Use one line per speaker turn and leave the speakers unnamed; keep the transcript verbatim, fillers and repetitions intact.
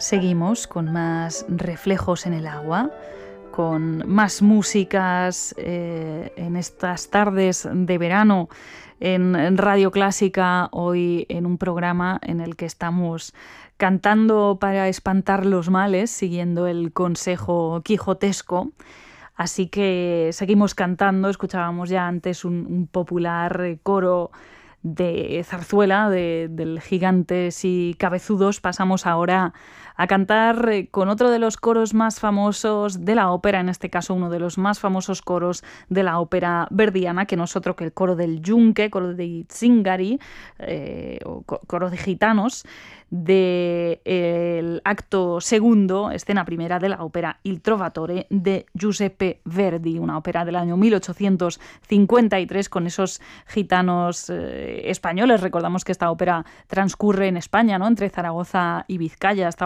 Seguimos con más reflejos en el agua, con más músicas eh, en estas tardes de verano en Radio Clásica, hoy en un programa en el que estamos cantando para espantar los males, siguiendo el consejo quijotesco. Así que seguimos cantando. Escuchábamos ya antes un, un popular coro de zarzuela de, del Gigantes y Cabezudos. Pasamos ahora a cantar con otro de los coros más famosos de la ópera, en este caso uno de los más famosos coros de la ópera verdiana, que no es otro que el coro del Yunque, coro de Zingari, eh, o coro de gitanos, del acto segundo, escena primera de la ópera Il Trovatore de Giuseppe Verdi, una ópera del año mil ochocientos cincuenta y tres con esos gitanos eh, españoles. Recordamos que esta ópera transcurre en España, ¿no?, entre Zaragoza y Vizcaya. Esta